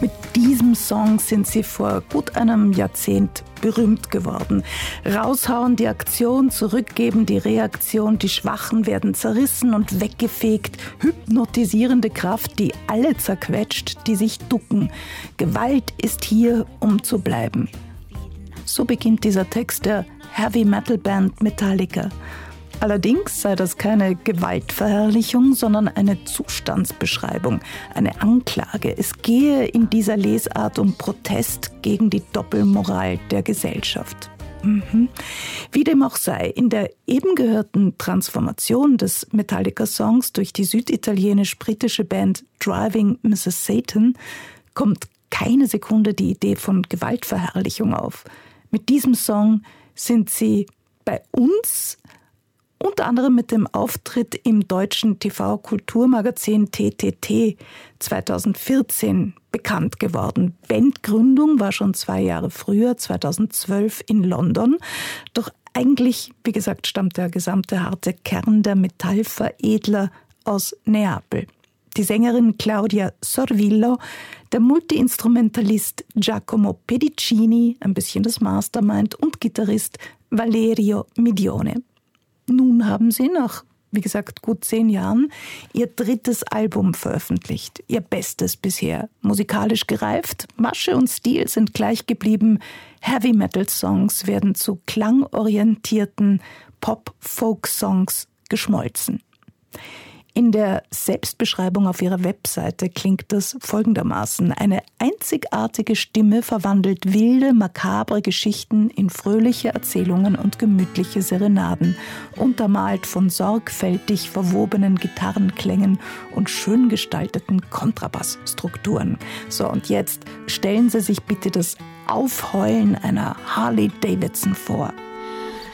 Mit diesem Song sind sie vor gut einem Jahrzehnt berühmt geworden. Raushauen die Aktion, zurückgeben die Reaktion, die Schwachen werden zerrissen und weggefegt. Hypnotisierende Kraft, die alle zerquetscht, die sich ducken. Gewalt ist hier, um zu bleiben. So beginnt dieser Text der Heavy-Metal-Band Metallica. Allerdings sei das keine Gewaltverherrlichung, sondern eine Zustandsbeschreibung, eine Anklage. Es gehe in dieser Lesart um Protest gegen die Doppelmoral der Gesellschaft. Wie dem auch sei, in der eben gehörten Transformation des Metallica-Songs durch die süditalienisch-britische Band Driving Mrs. Satan kommt keine Sekunde die Idee von Gewaltverherrlichung auf. Mit diesem Song sind sie bei uns unter anderem mit dem Auftritt im deutschen TV-Kulturmagazin TTT 2014 bekannt geworden. Bandgründung war schon 2 Jahre früher, 2012 in London. Doch eigentlich, wie gesagt, stammt der gesamte harte Kern der Metallveredler aus Neapel. Die Sängerin Claudia Sorvillo, der Multiinstrumentalist Giacomo Pedicini, ein bisschen das Mastermind, und Gitarrist Valerio Midione. Nun haben sie nach, wie gesagt, gut 10 Jahren ihr 3. Album veröffentlicht. Ihr bestes bisher. Musikalisch gereift, Masche und Stil sind gleich geblieben. Heavy-Metal-Songs werden zu klangorientierten Pop-Folk-Songs geschmolzen. In der Selbstbeschreibung auf ihrer Webseite klingt das folgendermaßen: Eine einzigartige Stimme verwandelt wilde, makabre Geschichten in fröhliche Erzählungen und gemütliche Serenaden, untermalt von sorgfältig verwobenen Gitarrenklängen und schön gestalteten Kontrabassstrukturen. So, und jetzt stellen Sie sich bitte das Aufheulen einer Harley Davidson vor.